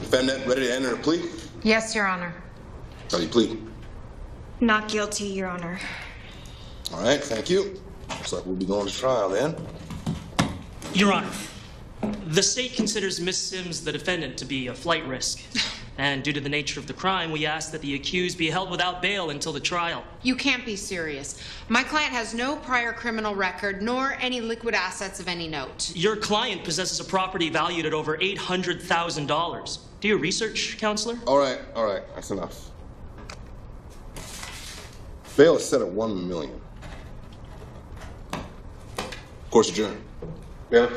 Defendant ready to enter a plea? Yes, Your Honor. How do you plead? Not guilty, Your Honor. All right, thank you. Looks like we'll be going to trial then. Your Honor, the state considers Miss Sims, the defendant, to be a flight risk. And due to the nature of the crime, we ask that the accused be held without bail until the trial. You can't be serious. My client has no prior criminal record, nor any liquid assets of any note. Your client possesses a property valued at over $800,000. Do your research, counselor? All right, that's enough. Bail is set at $1 million. Course adjourned. Bail.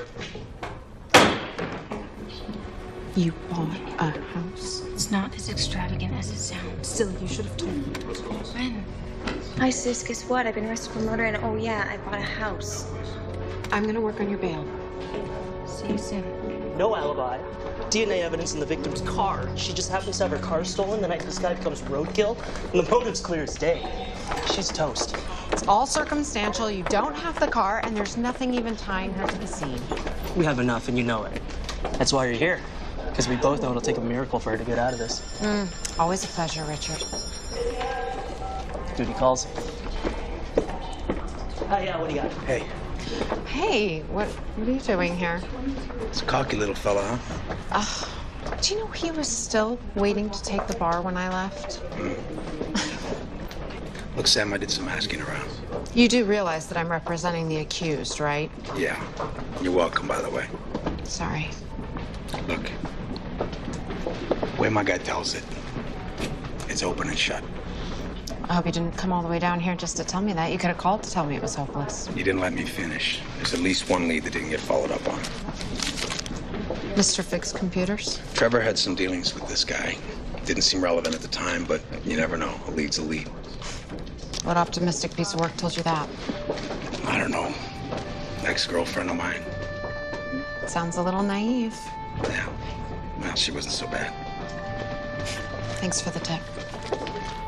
You bought a house? It's not as extravagant as it sounds. Still, you should have told me. When? Hi, sis. Guess what? I've been arrested for murder, and oh yeah, I bought a house. I'm gonna work on your bail. See you soon. No alibi. DNA evidence in the victim's car. She just happens to have her car stolen the night this guy becomes roadkill, and the motive's clear as day. She's toast. It's all circumstantial. You don't have the car, and there's nothing even tying her to the scene. We have enough, and you know it. That's why you're here. Because we both know it'll take a miracle for her to get out of this. Always a pleasure, Richard. Duty calls. Yeah, what do you got? Hey, Hey, what are you doing here? it's a cocky little fella, huh? Do you know he was still waiting to take the bar when I left? Look, Sam, I did some asking around. You do realize that I'm representing the accused, right? Yeah. You're welcome, by the way. Sorry. Look, way my guy tells it, it's open and shut. I hope you didn't come all the way down here just to tell me that. You could have called to tell me it was hopeless. You didn't let me finish. There's at least one lead that didn't get followed up on. Mr. Fix Computers? Trevor had some dealings with this guy. Didn't seem relevant at the time, but you never know. A lead's a lead. What optimistic piece of work told you that? I don't know. Ex-girlfriend of mine. Sounds a little naive. Yeah. Well, she wasn't so bad. Thanks for the tip.